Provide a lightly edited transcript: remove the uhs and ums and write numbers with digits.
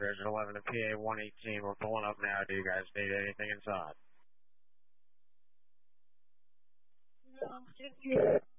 Division 11 to PA 118. We're pulling up now. Do you guys need anything inside? No, just